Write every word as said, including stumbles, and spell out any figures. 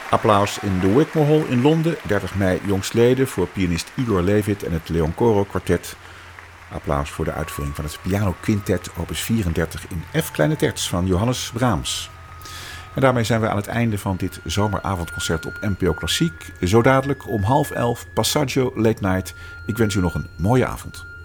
Applaus in de Wigmore Hall in Londen, dertig mei jongstleden voor pianist Igor Levit en het Leon Coro Quartet. Applaus voor de uitvoering van het Piano Quintet opus vierendertig in F kleine terts van Johannes Brahms. En daarmee zijn we aan het einde van dit zomeravondconcert op N P O Klassiek. Zo dadelijk om half elf Passaggio Late Night. Ik wens u nog een mooie avond.